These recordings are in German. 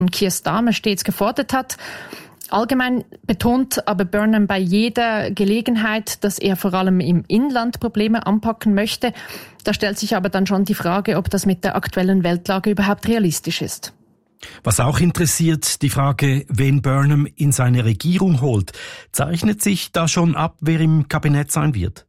Keir Starmer stets gefordert hat. Allgemein betont aber Burnham bei jeder Gelegenheit, dass er vor allem im Inland Probleme anpacken möchte. Da stellt sich aber dann schon die Frage, ob das mit der aktuellen Weltlage überhaupt realistisch ist. Was auch interessiert, die Frage, wen Burnham in seine Regierung holt. Zeichnet sich da schon ab, wer im Kabinett sein wird?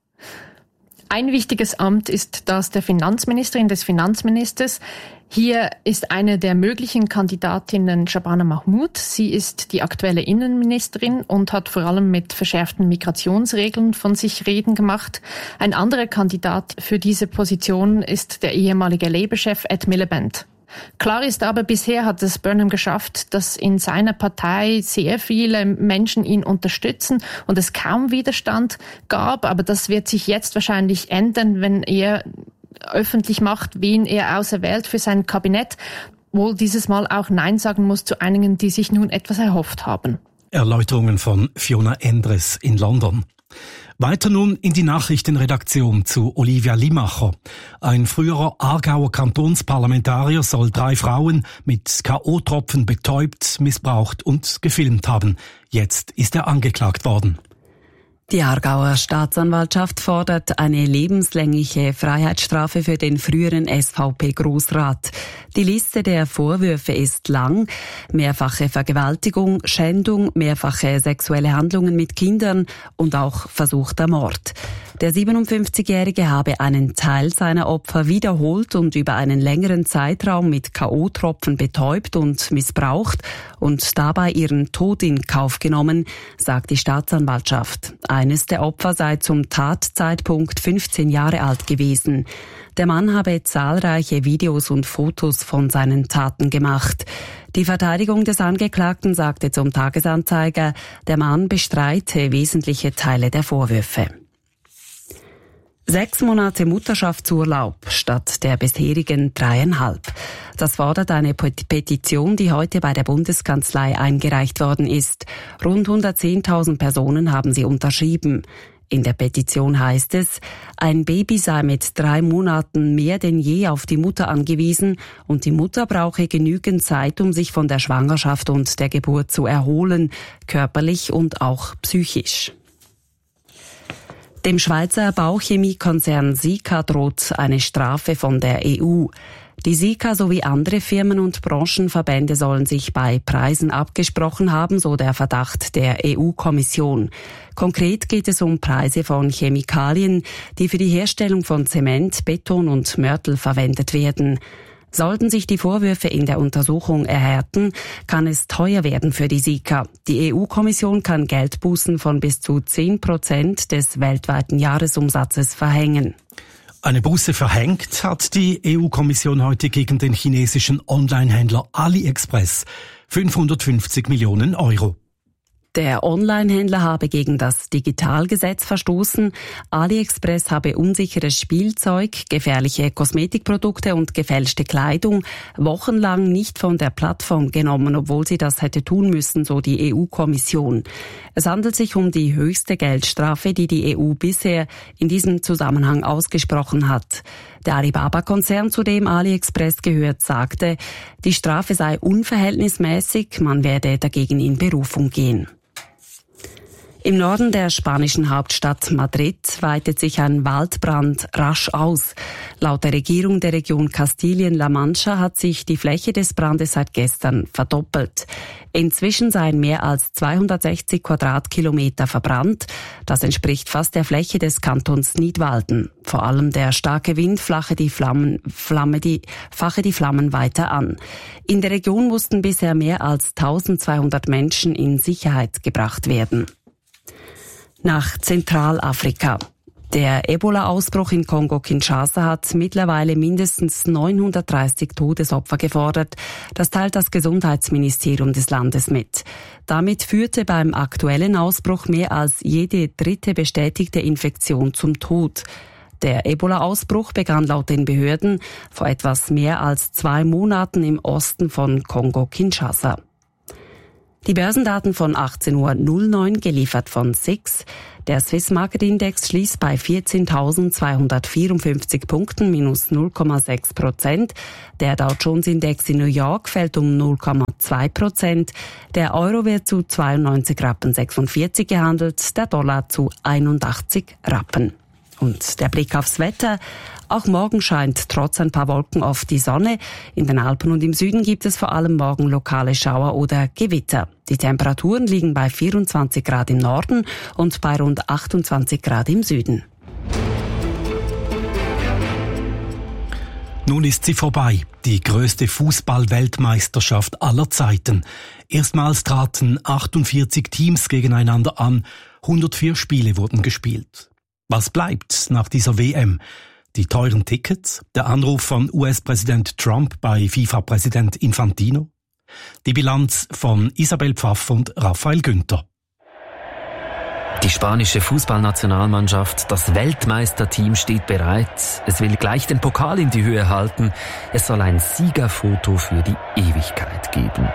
Ein wichtiges Amt ist das der Finanzministerin, des Finanzministers. Hier ist eine der möglichen Kandidatinnen Shabana Mahmood. Sie ist die aktuelle Innenministerin und hat vor allem mit verschärften Migrationsregeln von sich reden gemacht. Ein anderer Kandidat für diese Position ist der ehemalige Labour-Chef Ed Miliband. Klar ist aber, bisher hat es Burnham geschafft, dass in seiner Partei sehr viele Menschen ihn unterstützen und es kaum Widerstand gab. Aber das wird sich jetzt wahrscheinlich ändern, wenn er öffentlich macht, wen er auserwählt für sein Kabinett, wohl dieses Mal auch Nein sagen muss zu einigen, die sich nun etwas erhofft haben. Erläuterungen von Fiona Endres in London. Weiter nun in die Nachrichtenredaktion zu Olivia Limacher. Ein früherer Aargauer Kantonsparlamentarier soll 3 Frauen mit K.O.-Tropfen betäubt, missbraucht und gefilmt haben. Jetzt ist er angeklagt worden. Die Aargauer Staatsanwaltschaft fordert eine lebenslängliche Freiheitsstrafe für den früheren SVP-Grossrat. Die Liste der Vorwürfe ist lang. Mehrfache Vergewaltigung, Schändung, mehrfache sexuelle Handlungen mit Kindern und auch versuchter Mord. Der 57-Jährige habe einen Teil seiner Opfer wiederholt und über einen längeren Zeitraum mit K.O.-Tropfen betäubt und missbraucht und dabei ihren Tod in Kauf genommen, sagt die Staatsanwaltschaft. Eines der Opfer sei zum Tatzeitpunkt 15 Jahre alt gewesen. Der Mann habe zahlreiche Videos und Fotos von seinen Taten gemacht. Die Verteidigung des Angeklagten sagte zum Tagesanzeiger, der Mann bestreite wesentliche Teile der Vorwürfe. 6 Monate Mutterschaftsurlaub statt der bisherigen 3,5. Das fordert eine Petition, die heute bei der Bundeskanzlei eingereicht worden ist. Rund 110.000 Personen haben sie unterschrieben. In der Petition heißt es, ein Baby sei mit 3 Monaten mehr denn je auf die Mutter angewiesen und die Mutter brauche genügend Zeit, um sich von der Schwangerschaft und der Geburt zu erholen, körperlich und auch psychisch. Dem Schweizer Bauchemiekonzern Sika droht eine Strafe von der EU. Die Sika sowie andere Firmen und Branchenverbände sollen sich bei Preisen abgesprochen haben, so der Verdacht der EU-Kommission. Konkret geht es um Preise von Chemikalien, die für die Herstellung von Zement, Beton und Mörtel verwendet werden. Sollten sich die Vorwürfe in der Untersuchung erhärten, kann es teuer werden für die Sika. Die EU-Kommission kann Geldbußen von bis zu 10% des weltweiten Jahresumsatzes verhängen. Eine Buße verhängt hat die EU-Kommission heute gegen den chinesischen Online-Händler AliExpress. 550 Millionen Euro. Der Online-Händler habe gegen das Digitalgesetz verstoßen. AliExpress habe unsicheres Spielzeug, gefährliche Kosmetikprodukte und gefälschte Kleidung wochenlang nicht von der Plattform genommen, obwohl sie das hätte tun müssen, so die EU-Kommission. Es handelt sich um die höchste Geldstrafe, die die EU bisher in diesem Zusammenhang ausgesprochen hat. Der Alibaba-Konzern, zu dem AliExpress gehört, sagte, die Strafe sei unverhältnismäßig, man werde dagegen in Berufung gehen. Im Norden der spanischen Hauptstadt Madrid weitet sich ein Waldbrand rasch aus. Laut der Regierung der Region Kastilien-La Mancha hat sich die Fläche des Brandes seit gestern verdoppelt. Inzwischen seien mehr als 260 Quadratkilometer verbrannt. Das entspricht fast der Fläche des Kantons Nidwalden. Vor allem der starke Wind fache die Flammen weiter an. In der Region mussten bisher mehr als 1200 Menschen in Sicherheit gebracht werden. Nach Zentralafrika. Der Ebola-Ausbruch in Kongo-Kinshasa hat mittlerweile mindestens 930 Todesopfer gefordert. Das teilt das Gesundheitsministerium des Landes mit. Damit führte beim aktuellen Ausbruch mehr als jede 3. bestätigte Infektion zum Tod. Der Ebola-Ausbruch begann laut den Behörden vor etwas mehr als 2 Monaten im Osten von Kongo-Kinshasa. Die Börsendaten von 18.09 Uhr geliefert von SIX. Der Swiss Market Index schließt bei 14.254 Punkten, minus 0,6%. Der Dow Jones Index in New York fällt um 0,2%. Der Euro wird zu 92,46 Rappen gehandelt, der Dollar zu 81 Rappen. Und der Blick aufs Wetter. Auch morgen scheint trotz ein paar Wolken oft die Sonne. In den Alpen und im Süden gibt es vor allem morgen lokale Schauer oder Gewitter. Die Temperaturen liegen bei 24 Grad im Norden und bei rund 28 Grad im Süden. Nun ist sie vorbei, die größte Fußball-Weltmeisterschaft aller Zeiten. Erstmals traten 48 Teams gegeneinander an, 104 Spiele wurden gespielt. Was bleibt nach dieser WM? Die teuren Tickets? Der Anruf von US-Präsident Trump bei FIFA-Präsident Infantino? Die Bilanz von Isabel Pfaff und Raphael Günther. Die spanische Fußballnationalmannschaft, das Weltmeisterteam, steht bereit. Es will gleich den Pokal in die Höhe halten. Es soll ein Siegerfoto für die Ewigkeit geben.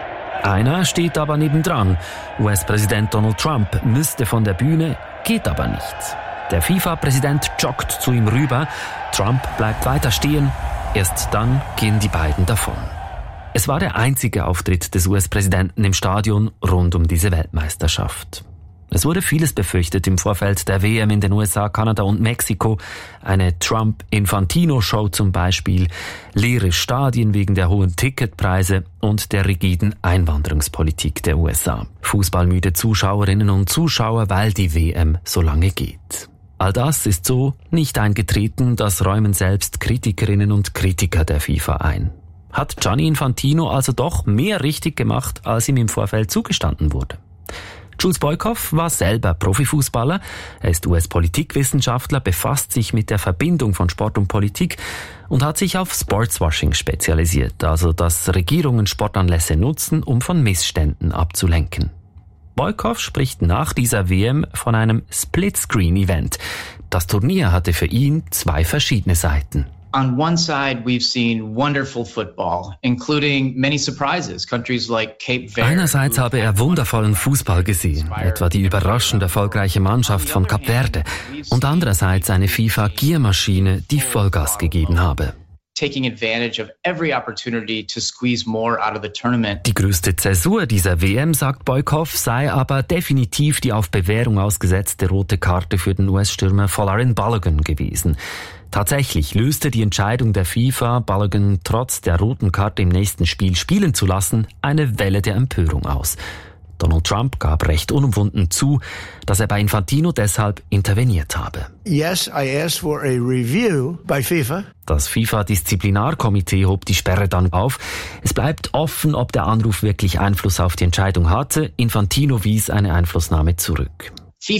Einer steht aber nebendran. US-Präsident Donald Trump müsste von der Bühne, geht aber nicht. Der FIFA-Präsident joggt zu ihm rüber. Trump bleibt weiter stehen. Erst dann gehen die beiden davon. Es war der einzige Auftritt des US-Präsidenten im Stadion rund um diese Weltmeisterschaft. Es wurde vieles befürchtet im Vorfeld der WM in den USA, Kanada und Mexiko. Eine Trump-Infantino-Show zum Beispiel, leere Stadien wegen der hohen Ticketpreise und der rigiden Einwanderungspolitik der USA. Fußballmüde Zuschauerinnen und Zuschauer, weil die WM so lange geht. All das ist so nicht eingetreten, das räumen selbst Kritikerinnen und Kritiker der FIFA ein. Hat Gianni Infantino also doch mehr richtig gemacht, als ihm im Vorfeld zugestanden wurde? Jules Boykoff war selber Profifußballer, er ist US-Politikwissenschaftler, befasst sich mit der Verbindung von Sport und Politik und hat sich auf Sportswashing spezialisiert, also dass Regierungen Sportanlässe nutzen, um von Missständen abzulenken. Boykoff spricht nach dieser WM von einem Split-Screen-Event. Das Turnier hatte für ihn zwei verschiedene Seiten. On one side, we've seen wonderful football, including many surprises. Countries like Cape Verde. Einerseits habe er wundervollen Fußball gesehen, etwa die überraschend erfolgreiche Mannschaft von Cape Verde, und andererseits eine FIFA-Giermaschine, die Vollgas gegeben habe. Taking advantage of every opportunity to squeeze more out of the tournament. Die größte Zäsur dieser WM, sagt Boykoff, sei aber definitiv die auf Bewährung ausgesetzte rote Karte für den US-Stürmer Folarin Balogun gewesen. Tatsächlich löste die Entscheidung der FIFA, Balogun trotz der roten Karte im nächsten Spiel spielen zu lassen, eine Welle der Empörung aus. Donald Trump gab recht unumwunden zu, dass er bei Infantino deshalb interveniert habe. Yes, I asked for a review by FIFA. Das FIFA-Disziplinarkomitee hob die Sperre dann auf. Es bleibt offen, ob der Anruf wirklich Einfluss auf die Entscheidung hatte. Infantino wies eine Einflussnahme zurück. Die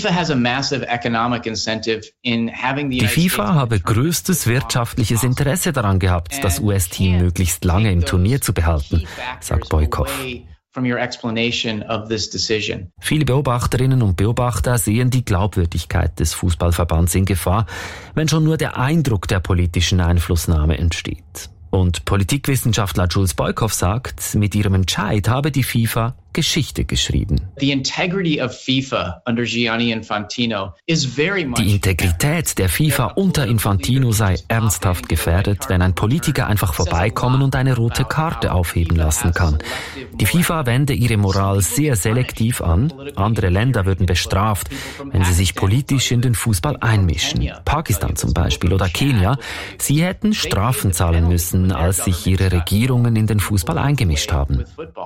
FIFA habe größtes wirtschaftliches Interesse daran gehabt, das US-Team möglichst lange im Turnier zu behalten, sagt Boykoff. Viele Beobachterinnen und Beobachter sehen die Glaubwürdigkeit des Fußballverbands in Gefahr, wenn schon nur der Eindruck der politischen Einflussnahme entsteht. Und Politikwissenschaftler Jules Boykoff sagt, mit ihrem Entscheid habe die FIFA Geschichte geschrieben. Die Integrität der FIFA unter Infantino sei ernsthaft gefährdet, wenn ein Politiker einfach vorbeikommen und eine rote Karte aufheben lassen kann. Die FIFA wende ihre Moral sehr selektiv an. Andere Länder würden bestraft, wenn sie sich politisch in den Fußball einmischen. Pakistan zum Beispiel oder Kenia. Sie hätten Strafen zahlen müssen, als sich ihre Regierungen in den Fußball eingemischt haben.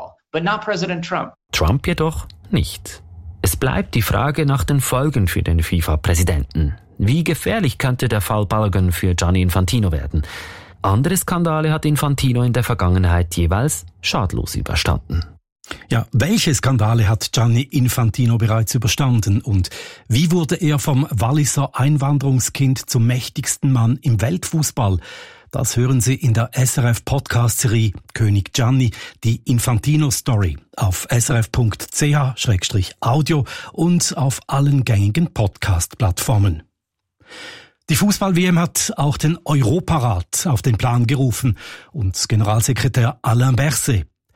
Trump jedoch nicht. Es bleibt die Frage nach den Folgen für den FIFA-Präsidenten. Wie gefährlich könnte der Fall Balogun für Gianni Infantino werden? Andere Skandale hat Infantino in der Vergangenheit jeweils schadlos überstanden. Ja, welche Skandale hat Gianni Infantino bereits überstanden und wie wurde er vom Walliser Einwanderungskind zum mächtigsten Mann im Weltfußball? Das hören Sie in der SRF-Podcast-Serie König Gianni, die Infantino-Story auf srf.ch/audio und auf allen gängigen Podcast-Plattformen. Die Fußball-WM hat auch den Europarat auf den Plan gerufen und Generalsekretär Alain Berset.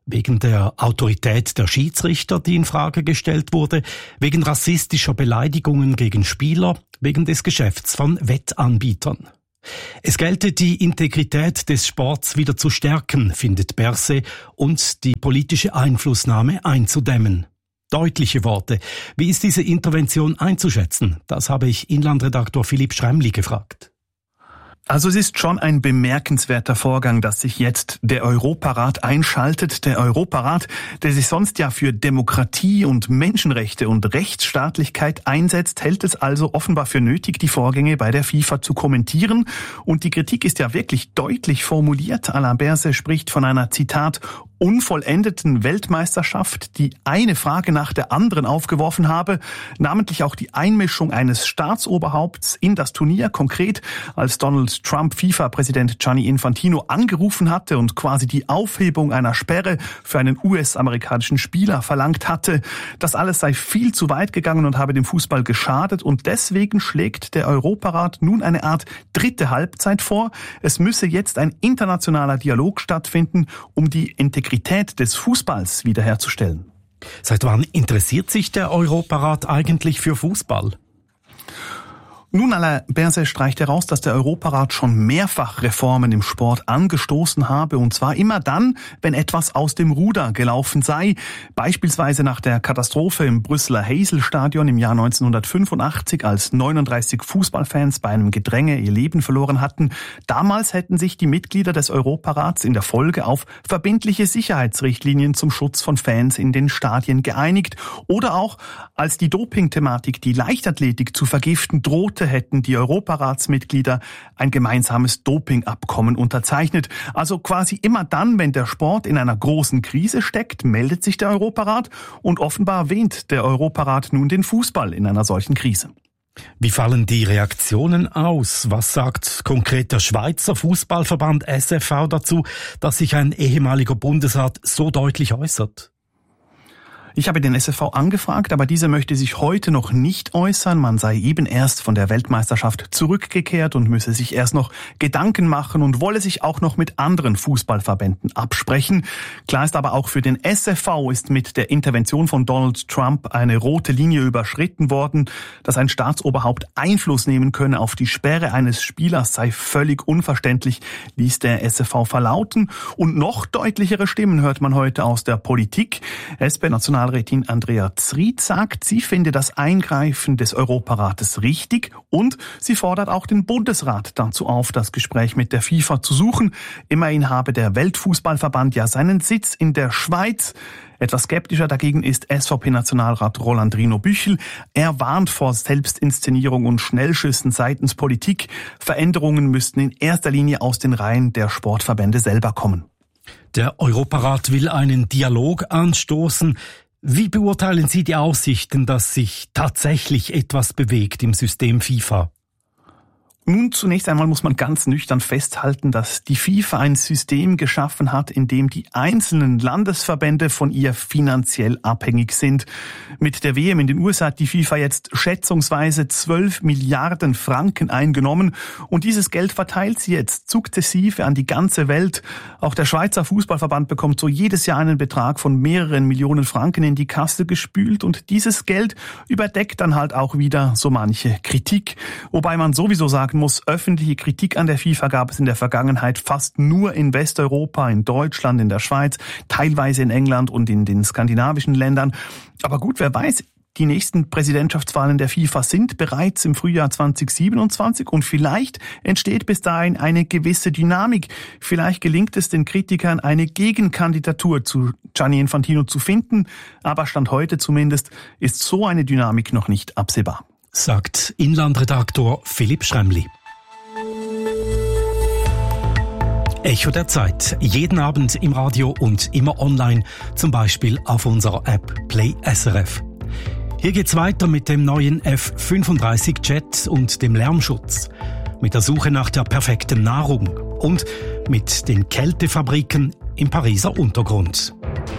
Wegen der Autorität der Schiedsrichter, die in Frage gestellt wurde, wegen rassistischer Beleidigungen gegen Spieler, wegen des Geschäfts von Wettanbietern. Es gelte, die Integrität des Sports wieder zu stärken, findet Berset, und die politische Einflussnahme einzudämmen. Deutliche Worte. Wie ist diese Intervention einzuschätzen? Das habe ich Inlandredaktor Philipp Schremli gefragt. Also es ist schon ein bemerkenswerter Vorgang, dass sich jetzt der Europarat einschaltet. Der Europarat, der sich sonst ja für Demokratie und Menschenrechte und Rechtsstaatlichkeit einsetzt, hält es also offenbar für nötig, die Vorgänge bei der FIFA zu kommentieren. Und die Kritik ist ja wirklich deutlich formuliert. Alain Berset spricht von einer, Zitat, unvollendeten Weltmeisterschaft, die eine Frage nach der anderen aufgeworfen habe, namentlich auch die Einmischung eines Staatsoberhaupts in das Turnier, konkret als Donald Trump FIFA-Präsident Gianni Infantino angerufen hatte und quasi die Aufhebung einer Sperre für einen US-amerikanischen Spieler verlangt hatte. Das alles sei viel zu weit gegangen und habe dem Fußball geschadet, und deswegen schlägt der Europarat nun eine Art dritte Halbzeit vor. Es müsse jetzt ein internationaler Dialog stattfinden, um die Integrität des Fußballs wiederherzustellen. Seit wann interessiert sich der Europarat eigentlich für Fußball? Nun, Alain Berset streicht heraus, dass der Europarat schon mehrfach Reformen im Sport angestoßen habe, und zwar immer dann, wenn etwas aus dem Ruder gelaufen sei. Beispielsweise nach der Katastrophe im Brüsseler Heysel-Stadion im Jahr 1985, als 39 Fußballfans bei einem Gedränge ihr Leben verloren hatten. Damals hätten sich die Mitglieder des Europarats in der Folge auf verbindliche Sicherheitsrichtlinien zum Schutz von Fans in den Stadien geeinigt. Oder auch, als die Doping-Thematik die Leichtathletik zu vergiften drohte, hätten die Europaratsmitglieder ein gemeinsames Dopingabkommen unterzeichnet. Also quasi immer dann, wenn der Sport in einer großen Krise steckt, meldet sich der Europarat, und offenbar erwähnt der Europarat nun den Fußball in einer solchen Krise. Wie fallen die Reaktionen aus? Was sagt konkret der Schweizer Fußballverband SFV dazu, dass sich ein ehemaliger Bundesrat so deutlich äußert? Ich habe den SFV angefragt, aber dieser möchte sich heute noch nicht äußern. Man sei eben erst von der Weltmeisterschaft zurückgekehrt und müsse sich erst noch Gedanken machen und wolle sich auch noch mit anderen Fußballverbänden absprechen. Klar ist aber auch, für den SFV ist mit der Intervention von Donald Trump eine rote Linie überschritten worden. Dass ein Staatsoberhaupt Einfluss nehmen könne auf die Sperre eines Spielers, sei völlig unverständlich, ließ der SFV verlauten. Und noch deutlichere Stimmen hört man heute aus der Politik. SP-Nationalrätin Andrea Zried sagt, sie finde das Eingreifen des Europarates richtig, und sie fordert auch den Bundesrat dazu auf, das Gespräch mit der FIFA zu suchen. Immerhin habe der Weltfußballverband ja seinen Sitz in der Schweiz. Etwas skeptischer dagegen ist SVP-Nationalrat Roland Rino Büchel. Er warnt vor Selbstinszenierung und Schnellschüssen seitens Politik. Veränderungen müssten in erster Linie aus den Reihen der Sportverbände selber kommen. Der Europarat will einen Dialog anstoßen. Wie beurteilen Sie die Aussichten, dass sich tatsächlich etwas bewegt im System FIFA? Nun, zunächst einmal muss man ganz nüchtern festhalten, dass die FIFA ein System geschaffen hat, in dem die einzelnen Landesverbände von ihr finanziell abhängig sind. Mit der WM in den USA hat die FIFA jetzt schätzungsweise 12 Milliarden Franken eingenommen, und dieses Geld verteilt sie jetzt sukzessive an die ganze Welt. Auch der Schweizer Fußballverband bekommt so jedes Jahr einen Betrag von mehreren Millionen Franken in die Kasse gespült, und dieses Geld überdeckt dann halt auch wieder so manche Kritik. Wobei man sowieso sagen muss, öffentliche Kritik an der FIFA gab es in der Vergangenheit fast nur in Westeuropa, in Deutschland, in der Schweiz, teilweise in England und in den skandinavischen Ländern. Aber gut, wer weiß, die nächsten Präsidentschaftswahlen der FIFA sind bereits im Frühjahr 2027, und vielleicht entsteht bis dahin eine gewisse Dynamik. Vielleicht gelingt es den Kritikern, eine Gegenkandidatur zu Gianni Infantino zu finden, aber Stand heute zumindest ist so eine Dynamik noch nicht absehbar. Sagt Inlandredaktor Philipp Schremli. Echo der Zeit. Jeden Abend im Radio und immer online, zum Beispiel auf unserer App Play SRF. Hier geht's weiter mit dem neuen F-35 Jet und dem Lärmschutz, mit der Suche nach der perfekten Nahrung und mit den Kältefabriken im Pariser Untergrund.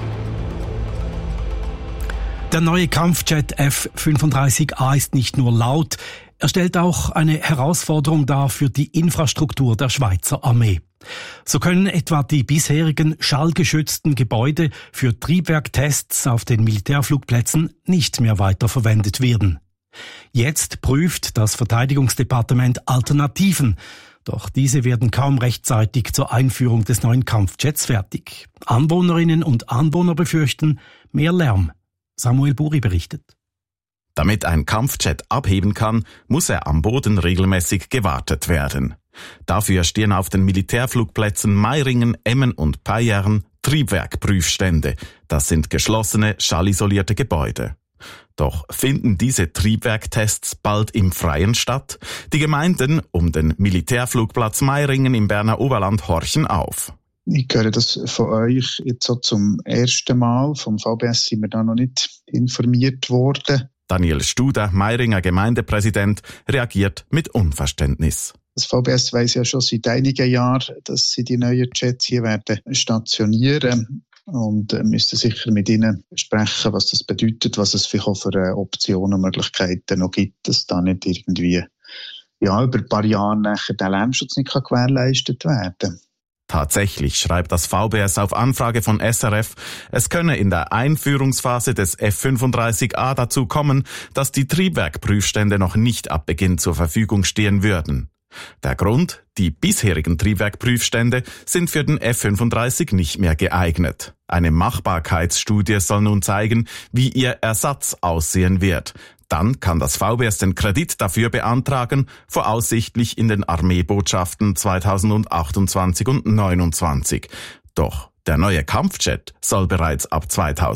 Der neue Kampfjet F-35A ist nicht nur laut, er stellt auch eine Herausforderung dar für die Infrastruktur der Schweizer Armee. So können etwa die bisherigen schallgeschützten Gebäude für Triebwerktests auf den Militärflugplätzen nicht mehr weiterverwendet werden. Jetzt prüft das Verteidigungsdepartement Alternativen, doch diese werden kaum rechtzeitig zur Einführung des neuen Kampfjets fertig. Anwohnerinnen und Anwohner befürchten mehr Lärm. Samuel Buri berichtet. Damit ein Kampfjet abheben kann, muss er am Boden regelmäßig gewartet werden. Dafür stehen auf den Militärflugplätzen Meiringen, Emmen und Payerne Triebwerkprüfstände. Das sind geschlossene, schallisolierte Gebäude. Doch finden diese Triebwerktests bald im Freien statt? Die Gemeinden um den Militärflugplatz Meiringen im Berner Oberland horchen auf. Ich höre das von euch jetzt so zum ersten Mal. Vom VBS sind wir da noch nicht informiert worden. Daniel Studer, Meiringer Gemeindepräsident, reagiert mit Unverständnis. Das VBS weiss ja schon seit einigen Jahren, dass sie die neuen Jets hier werden stationieren und müsste sicher mit ihnen besprechen, was das bedeutet, was es vielleicht auch für Optionen und Möglichkeiten noch gibt, dass da nicht irgendwie über ein paar Jahre nachher der Lärmschutz nicht gewährleistet werden kann. Tatsächlich schreibt das VBS auf Anfrage von SRF, es könne in der Einführungsphase des F-35A dazu kommen, dass die Triebwerkprüfstände noch nicht ab Beginn zur Verfügung stehen würden. Der Grund? Die bisherigen Triebwerkprüfstände sind für den F-35 nicht mehr geeignet. Eine Machbarkeitsstudie soll nun zeigen, wie ihr Ersatz aussehen wird. Dann kann das VBS den Kredit dafür beantragen, voraussichtlich in den Armeebotschaften 2028 und 2029. Doch der neue Kampfjet soll bereits ab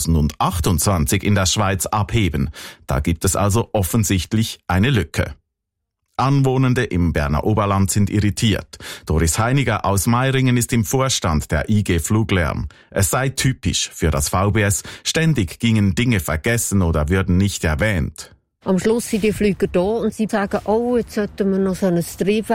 2028 in der Schweiz abheben. Da gibt es also offensichtlich eine Lücke. Anwohnende im Berner Oberland sind irritiert. Doris Heiniger aus Meiringen ist im Vorstand der IG Fluglärm. Es sei typisch für das VBS, ständig gingen Dinge vergessen oder würden nicht erwähnt. Am Schluss sind die Flüger da und sie sagen, jetzt sollten wir noch so eine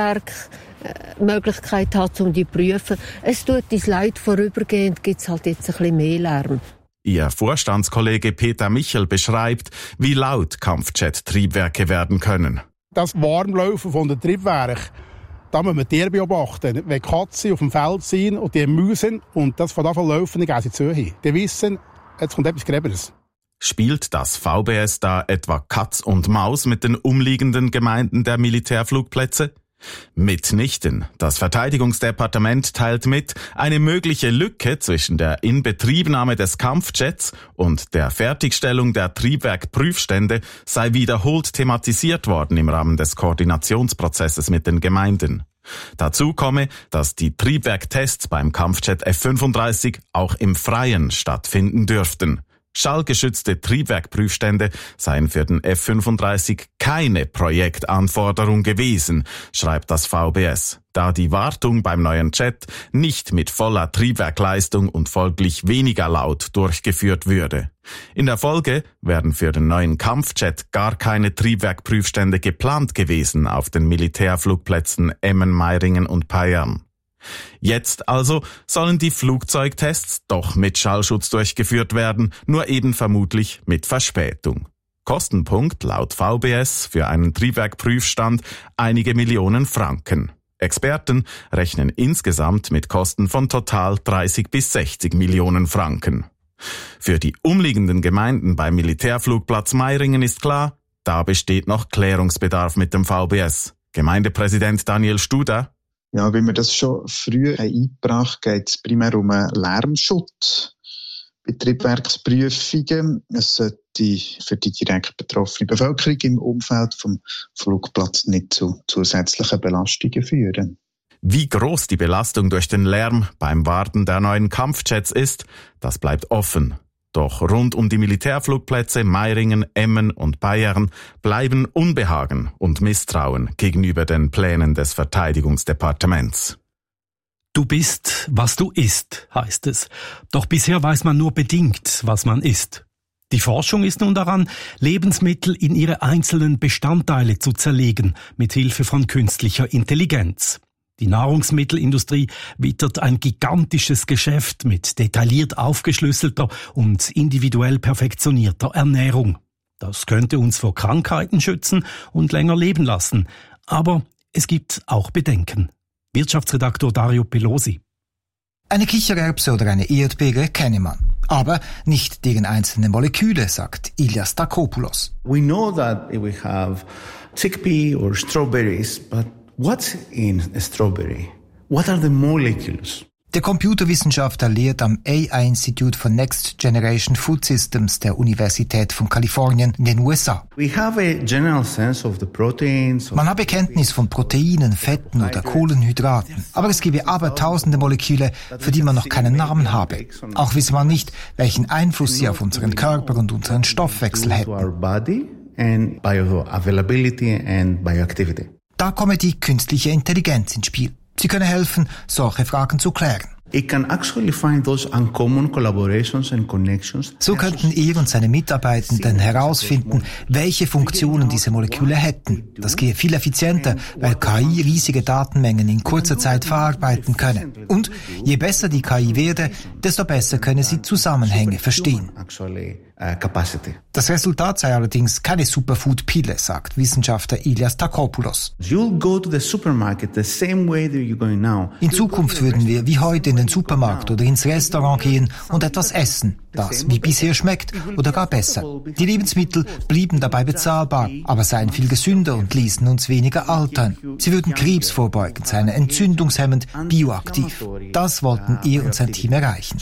Triebwerkmöglichkeit haben, um die zu prüfen. Es tut uns leid, vorübergehend gibt es halt jetzt ein bisschen mehr Lärm. Ihr Vorstandskollege Peter Michel beschreibt, wie laut Kampfjet-Triebwerke werden können. Das Warmlaufen von den Triebwerken, da muss man Tiere beobachten. Wenn Katzen auf dem Feld sind und die müde sind und das von davon laufen, dann gehen sie zu hin. Die wissen, jetzt kommt etwas Gräberes. Spielt das VBS da etwa Katz und Maus mit den umliegenden Gemeinden der Militärflugplätze? Mitnichten. Das Verteidigungsdepartement teilt mit, eine mögliche Lücke zwischen der Inbetriebnahme des Kampfjets und der Fertigstellung der Triebwerkprüfstände sei wiederholt thematisiert worden im Rahmen des Koordinationsprozesses mit den Gemeinden. Dazu komme, dass die Triebwerktests beim Kampfjet F-35 auch im Freien stattfinden dürften. Schallgeschützte Triebwerkprüfstände seien für den F-35 keine Projektanforderung gewesen, schreibt das VBS, da die Wartung beim neuen Jet nicht mit voller Triebwerkleistung und folglich weniger laut durchgeführt würde. In der Folge wären für den neuen Kampfjet gar keine Triebwerkprüfstände geplant gewesen auf den Militärflugplätzen Emmen, Meiringen und Payerne. Jetzt also sollen die Flugzeugtests doch mit Schallschutz durchgeführt werden, nur eben vermutlich mit Verspätung. Kostenpunkt laut VBS für einen Triebwerkprüfstand einige Millionen Franken. Experten rechnen insgesamt mit Kosten von total 30 bis 60 Millionen Franken. Für die umliegenden Gemeinden beim Militärflugplatz Meiringen ist klar, da besteht noch Klärungsbedarf mit dem VBS. Gemeindepräsident Daniel Studer: Ja, wie wir das schon früher eingebracht haben, geht es primär um einen Lärmschutz bei Triebwerksprüfungen. Es sollte für die direkt betroffene Bevölkerung im Umfeld vom Flugplatz nicht zu zusätzlichen Belastungen führen. Wie groß die Belastung durch den Lärm beim Warten der neuen Kampfjets ist, das bleibt offen. Doch rund um die Militärflugplätze Meiringen, Emmen und Payerne bleiben Unbehagen und Misstrauen gegenüber den Plänen des Verteidigungsdepartements. Du bist, was du isst, heißt es. Doch bisher weiß man nur bedingt, was man isst. Die Forschung ist nun daran, Lebensmittel in ihre einzelnen Bestandteile zu zerlegen, mit Hilfe von künstlicher Intelligenz. Die Nahrungsmittelindustrie wittert ein gigantisches Geschäft mit detailliert aufgeschlüsselter und individuell perfektionierter Ernährung. Das könnte uns vor Krankheiten schützen und länger leben lassen. Aber es gibt auch Bedenken. Wirtschaftsredaktor Dario Pelosi. Eine Kichererbse oder eine Erdbeere kenne man, aber nicht deren einzelne Moleküle, sagt Ilias Stakopoulos. We know that we have chickpea or strawberries, but what's in a strawberry? What are the molecules? Der Computerwissenschaftler lehrt am AI-Institut for Next Generation Food Systems der Universität von Kalifornien in den USA. We have a general sense of the proteins. Man habe Kenntnis von Proteinen, Fetten oder Kohlenhydraten, aber es gebe abertausende Moleküle, für die man noch keinen Namen habe. Auch wisse man nicht, welchen Einfluss sie auf unseren Körper und unseren Stoffwechsel hätten. Da komme die künstliche Intelligenz ins Spiel. Sie können helfen, solche Fragen zu klären. So könnten er und seine Mitarbeitenden herausfinden, welche Funktionen diese Moleküle hätten. Das gehe viel effizienter, weil KI riesige Datenmengen in kurzer Zeit verarbeiten könne. Und je besser die KI werde, desto besser könne sie Zusammenhänge verstehen. Das Resultat sei allerdings keine Superfood-Pille, sagt Wissenschaftler Ilias Stakopoulos. In Zukunft würden wir wie heute in den Supermarkt oder ins Restaurant gehen und etwas essen, das wie bisher schmeckt oder gar besser. Die Lebensmittel blieben dabei bezahlbar, aber seien viel gesünder und ließen uns weniger altern. Sie würden Krebs vorbeugen, seien entzündungshemmend, bioaktiv. Das wollten er und sein Team erreichen.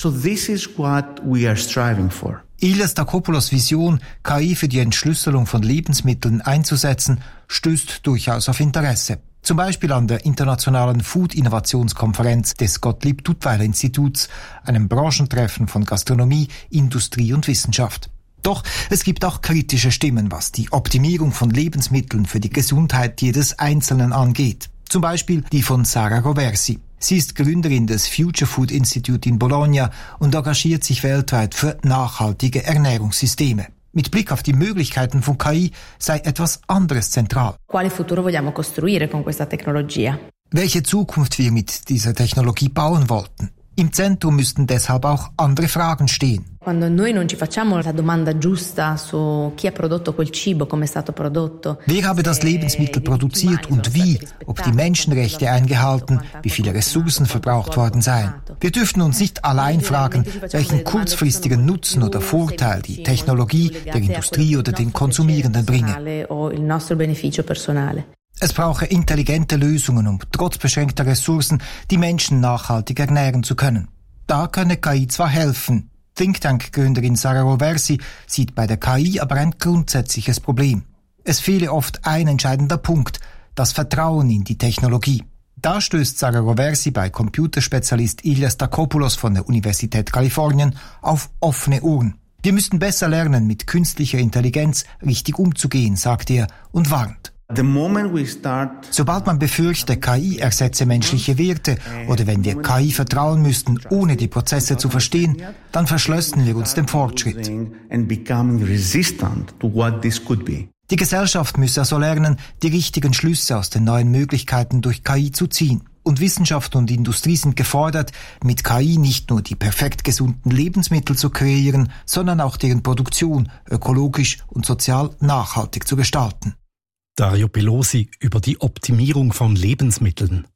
Ilias Stakopoulos Vision, KI für die Entschlüsselung von Lebensmitteln einzusetzen, stößt durchaus auf Interesse. Zum Beispiel an der internationalen Food-Innovationskonferenz des Gottlieb-Duttweiler-Instituts, einem Branchentreffen von Gastronomie, Industrie und Wissenschaft. Doch es gibt auch kritische Stimmen, was die Optimierung von Lebensmitteln für die Gesundheit jedes Einzelnen angeht. Zum Beispiel die von Sara Roversi. Sie ist Gründerin des Future Food Institute in Bologna und engagiert sich weltweit für nachhaltige Ernährungssysteme. Mit Blick auf die Möglichkeiten von KI sei etwas anderes zentral. Quale futuro vogliamo costruire con questa tecnologia? Welche Zukunft wir mit dieser Technologie bauen wollten. Im Zentrum müssten deshalb auch andere Fragen stehen. Quando noi non ci facciamo la domanda giusta su chi ha prodotto quel cibo, come è stato prodotto. Wer habe das Lebensmittel produziert und wie, ob die Menschenrechte eingehalten, wie viele Ressourcen verbraucht worden seien. Wir dürfen uns nicht allein fragen, welchen kurzfristigen Nutzen oder Vorteil die Technologie der Industrie oder den Konsumierenden bringe. Es brauche intelligente Lösungen, um trotz beschränkter Ressourcen die Menschen nachhaltig ernähren zu können. Da könne KI zwar helfen. Think Tank-Gründerin Sara Roversi sieht bei der KI aber ein grundsätzliches Problem. Es fehle oft ein entscheidender Punkt, das Vertrauen in die Technologie. Da stößt Sara Roversi bei Computerspezialist Ilias Stakopoulos von der Universität Kalifornien auf offene Ohren. Wir müssten besser lernen, mit künstlicher Intelligenz richtig umzugehen, sagt er und warnt. Sobald man befürchtet, KI ersetze menschliche Werte oder wenn wir KI vertrauen müssten, ohne die Prozesse zu verstehen, dann verschlössen wir uns dem Fortschritt. Die Gesellschaft müsse also lernen, die richtigen Schlüsse aus den neuen Möglichkeiten durch KI zu ziehen. Und Wissenschaft und Industrie sind gefordert, mit KI nicht nur die perfekt gesunden Lebensmittel zu kreieren, sondern auch deren Produktion ökologisch und sozial nachhaltig zu gestalten. Dario Pelosi über die Optimierung von Lebensmitteln.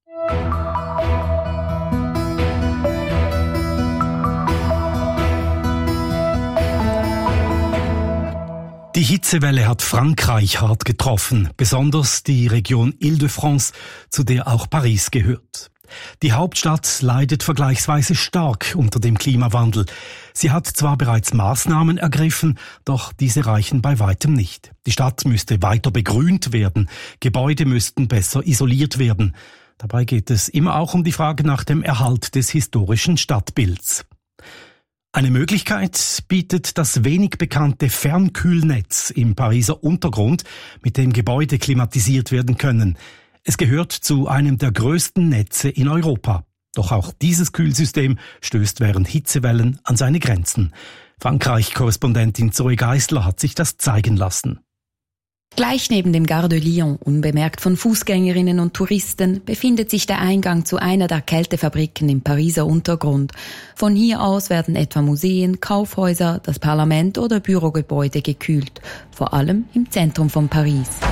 Die Hitzewelle hat Frankreich hart getroffen, besonders die Region Île-de-France, zu der auch Paris gehört. Die Hauptstadt leidet vergleichsweise stark unter dem Klimawandel. Sie hat zwar bereits Maßnahmen ergriffen, doch diese reichen bei weitem nicht. Die Stadt müsste weiter begrünt werden, Gebäude müssten besser isoliert werden. Dabei geht es immer auch um die Frage nach dem Erhalt des historischen Stadtbilds. Eine Möglichkeit bietet das wenig bekannte Fernkühlnetz im Pariser Untergrund, mit dem Gebäude klimatisiert werden können. Es gehört zu einem der größten Netze in Europa. Doch auch dieses Kühlsystem stößt während Hitzewellen an seine Grenzen. Frankreich-Korrespondentin Zoe Geisler hat sich das zeigen lassen. Gleich neben dem Gare de Lyon, unbemerkt von Fußgängerinnen und Touristen, befindet sich der Eingang zu einer der Kältefabriken im Pariser Untergrund. Von hier aus werden etwa Museen, Kaufhäuser, das Parlament oder Bürogebäude gekühlt. Vor allem im Zentrum von Paris.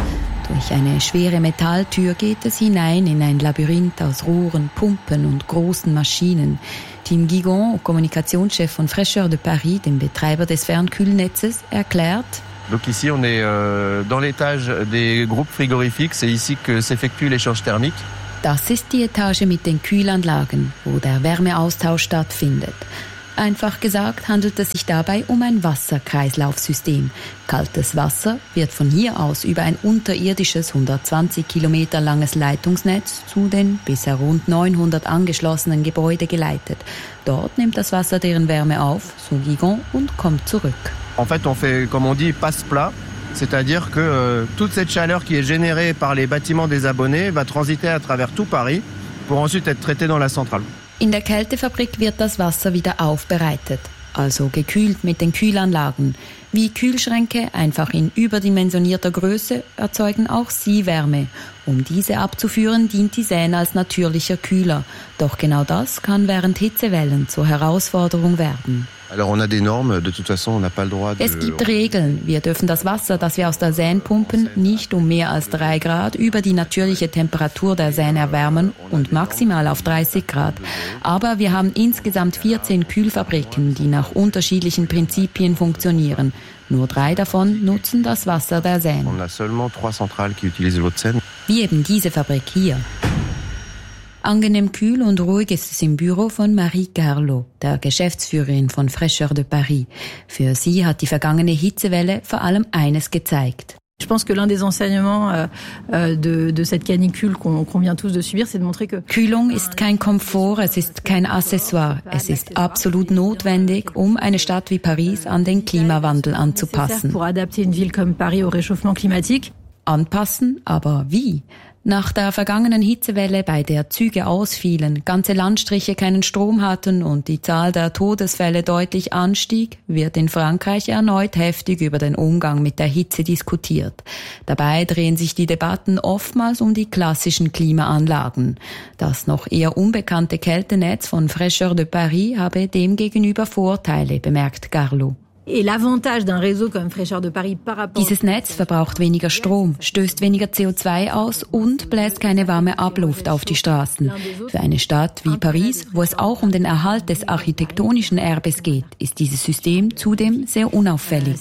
Durch eine schwere Metalltür geht es hinein in ein Labyrinth aus Rohren, Pumpen und großen Maschinen. Tim Guigon, Kommunikationschef von Fraîcheur de Paris, dem Betreiber des Fernkühlnetzes, erklärt: Donc ici on est dans l'étage des groupes frigorifiques, c'est ici que s'effectue l'échange thermique. Das ist die Etage mit den Kühlanlagen, wo der Wärmeaustausch stattfindet. Einfach gesagt handelt es sich dabei um ein Wasserkreislaufsystem. Kaltes Wasser wird von hier aus über ein unterirdisches 120 Kilometer langes Leitungsnetz zu den bisher rund 900 angeschlossenen Gebäuden geleitet. Dort nimmt das Wasser deren Wärme auf, so Guigon, und kommt zurück. En fait, on fait, comme on dit, passe-plat. C'est-à-dire que toute cette chaleur qui est générée par les bâtiments des abonnés va transiter à travers tout Paris pour ensuite être traitée dans la centrale. In der Kältefabrik wird das Wasser wieder aufbereitet, also gekühlt mit den Kühlanlagen. Wie Kühlschränke, einfach in überdimensionierter Größe, erzeugen auch sie Wärme. Um diese abzuführen, dient die Seine als natürlicher Kühler. Doch genau das kann während Hitzewellen zur Herausforderung werden. Alors on a des normes, de toute façon on n'a pas le droit de... Es gibt Regeln. Wir dürfen das Wasser, das wir aus der Seine pumpen, nicht um mehr als 3 Grad über die natürliche Temperatur der Seine erwärmen und maximal auf 30 Grad. Aber wir haben insgesamt 14 Kühlfabriken, die nach unterschiedlichen Prinzipien funktionieren. Nur 3 davon nutzen das Wasser der Seine. On a seulement 3 centrales qui utilisent l'eau de Seine. Wie eben diese Fabrik hier. Angenehm kühl und ruhig ist es im Büro von Marie Carlot, der Geschäftsführerin von Fraîcheur de Paris. Für sie hat die vergangene Hitzewelle vor allem eines gezeigt. Je pense que l'un des enseignements de cette canicule qu'on vient tous de subir, c'est de montrer que Kühlung ist kein Komfort, es ist kein Accessoire. Es ist absolut notwendig, um eine Stadt wie Paris an den Klimawandel anzupassen. Pour adapter une ville comme Paris au réchauffement climatique. Anpassen, aber wie? Nach der vergangenen Hitzewelle, bei der Züge ausfielen, ganze Landstriche keinen Strom hatten und die Zahl der Todesfälle deutlich anstieg, wird in Frankreich erneut heftig über den Umgang mit der Hitze diskutiert. Dabei drehen sich die Debatten oftmals um die klassischen Klimaanlagen. Das noch eher unbekannte Kältenetz von Fraîcheur de Paris habe demgegenüber Vorteile, bemerkt Carlot. Dieses Netz verbraucht weniger Strom, stößt weniger CO2 aus und bläst keine warme Abluft auf die Straßen. Für eine Stadt wie Paris, wo es auch um den Erhalt des architektonischen Erbes geht, ist dieses System zudem sehr unauffällig.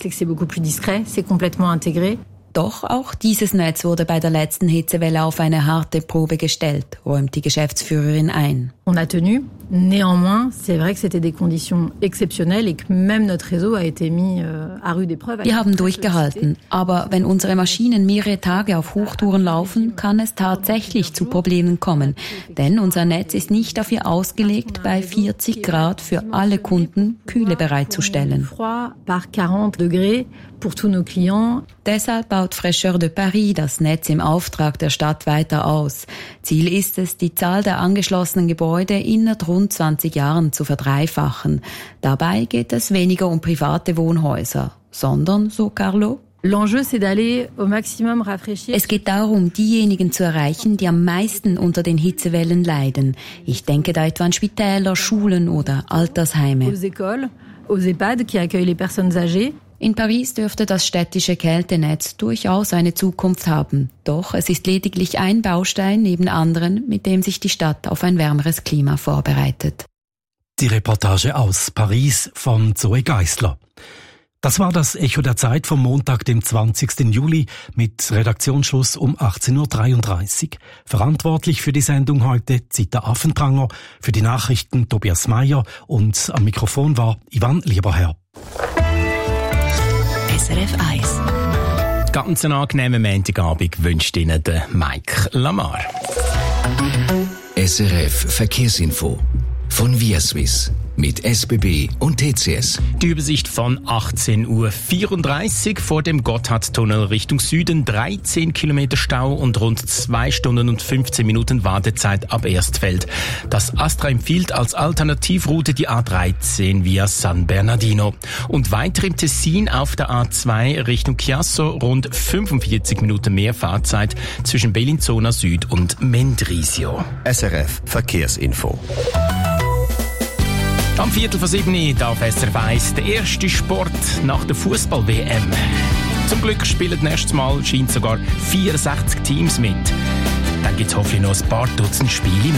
Doch auch dieses Netz wurde bei der letzten Hitzewelle auf eine harte Probe gestellt, räumt die Geschäftsführerin ein. On a tenu. Néanmoins, c'est vrai que c'était des conditions exceptionnelles et que même notre réseau a été mis à rude épreuve. Wir haben durchgehalten, aber wenn unsere Maschinen mehrere Tage auf Hochtouren laufen, kann es tatsächlich zu Problemen kommen. Denn unser Netz ist nicht dafür ausgelegt, bei 40 Grad für alle Kunden Kühle bereitzustellen. Par 40 degrés pour tous nos clients. Deshalb baut Fraîcheur de Paris das Netz im Auftrag der Stadt weiter aus. Ziel ist es, die Zahl der angeschlossenen Gebäude innerhalb rund 20 Jahren zu verdreifachen. Dabei geht es weniger um private Wohnhäuser, sondern, so Carlot, L'enjeu, c'est d'aller au maximum rafraîchir. Es geht darum, diejenigen zu erreichen, die am meisten unter den Hitzewellen leiden. Ich denke da etwa an Spitäler, Schulen oder Altersheime. Aux écoles, aux EHPAD qui accueillent les personnes âgées. In Paris dürfte das städtische Kältenetz durchaus eine Zukunft haben. Doch es ist lediglich ein Baustein neben anderen, mit dem sich die Stadt auf ein wärmeres Klima vorbereitet. Die Reportage aus Paris von Zoe Geisler. Das war das Echo der Zeit vom Montag, dem 20. Juli, mit Redaktionsschluss um 18.33 Uhr. Verantwortlich für die Sendung heute Zita Affentranger, für die Nachrichten Tobias Meyer und am Mikrofon war Ivan Lieberherr. SRF 1. Ganz einen angenehmen Montagabend wünscht Ihnen der Mike Lamar. SRF Verkehrsinfo von ViaSwiss mit SBB und TCS. Die Übersicht von 18.34 Uhr vor dem Gotthardtunnel Richtung Süden. 13 Kilometer Stau und rund 2 Stunden und 15 Minuten Wartezeit ab Erstfeld. Das Astra empfiehlt als Alternativroute die A13 via San Bernardino. Und weiter im Tessin auf der A2 Richtung Chiasso rund 45 Minuten mehr Fahrzeit zwischen Bellinzona Süd und Mendrisio. SRF Verkehrsinfo. Am 6:45 darf SRF 1 der erste Sport nach der Fußball-WM. Zum Glück spielen nächstes Mal scheint sogar 64 Teams mit. Dann gibt es hoffentlich noch ein paar Dutzend Spiele mehr.